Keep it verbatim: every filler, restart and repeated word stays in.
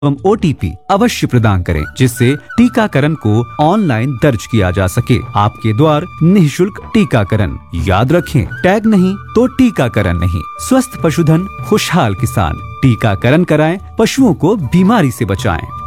एवं O T P अवश्य प्रदान करें, जिससे टीकाकरण को ऑनलाइन दर्ज किया जा सके। आपके द्वार निःशुल्क टीकाकरण। याद रखें, टैग नहीं तो टीकाकरण नहीं। स्वस्थ पशुधन खुशहाल किसान। टीकाकरण कराएं, पशुओं को बीमारी से बचाएं।